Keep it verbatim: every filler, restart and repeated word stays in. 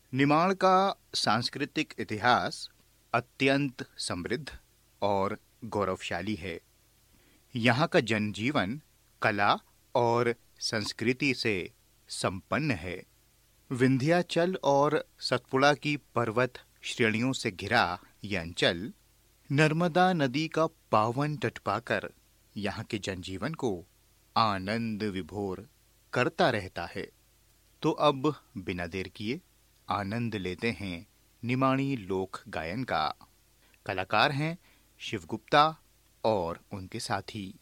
निमाड़ का सांस्कृतिक इतिहास अत्यंत समृद्ध और गौरवशाली है। यहाँ का जनजीवन कला और संस्कृति से संपन्न है। विंध्याचल और सतपुड़ा की पर्वत श्रेणियों से घिरा यह अंचल नर्मदा नदी का पावन तट पाकर यहाँ के जनजीवन को आनंद विभोर करता रहता है। तो अब बिना देर किए आनंद लेते हैं निमाड़ी लोक गायन का। कलाकार हैं शिव गुप्ता और उनके साथी।